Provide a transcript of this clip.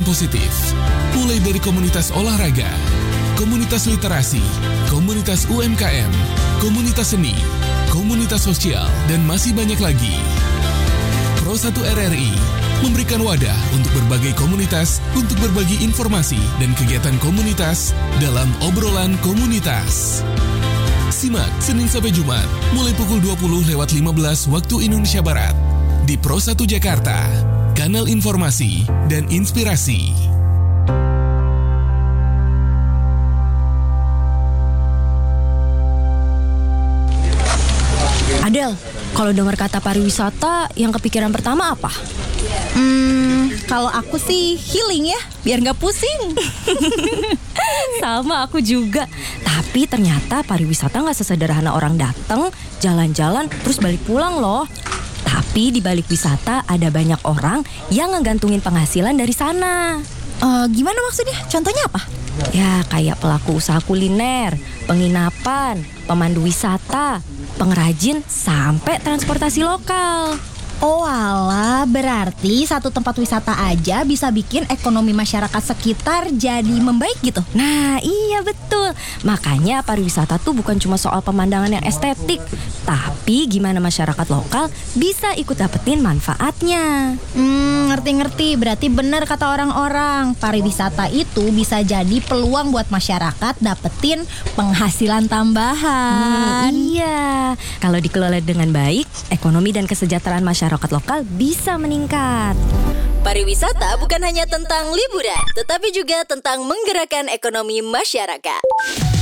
positif. Mulai dari komunitas olahraga, komunitas literasi, komunitas UMKM, komunitas seni, komunitas sosial, dan masih banyak lagi. Pro 1 RRI memberikan wadah untuk berbagai komunitas untuk berbagi informasi dan kegiatan komunitas dalam obrolan komunitas. Simak Senin sampai Jumat mulai pukul 20.15 waktu Indonesia Barat di Pro 1 Jakarta, kanal informasi dan inspirasi. Adel, kalau dengar kata pariwisata, yang kepikiran pertama apa? Kalau aku sih healing ya, biar nggak pusing. Sama aku juga. Tapi ternyata pariwisata nggak sesederhana orang datang, jalan-jalan, terus balik pulang loh. Tapi di balik wisata ada banyak orang yang ngegantungin penghasilan dari sana. Gimana maksudnya? Contohnya apa? Ya kayak pelaku usaha kuliner, penginapan, pemandu wisata, pengrajin, sampai transportasi lokal. Oh alah, berarti satu tempat wisata aja bisa bikin ekonomi masyarakat sekitar jadi membaik gitu? Nah iya betul. Makanya pariwisata tuh bukan cuma soal pemandangan yang estetik, tapi gimana masyarakat lokal bisa ikut dapetin manfaatnya. Ngerti-ngerti. Berarti benar kata orang-orang, pariwisata itu bisa jadi peluang buat masyarakat dapetin penghasilan tambahan. Iya, kalau dikelola dengan baik, ekonomi dan kesejahteraan masyarakat lokal bisa meningkat. Pariwisata bukan hanya tentang liburan, tetapi juga tentang menggerakkan ekonomi masyarakat.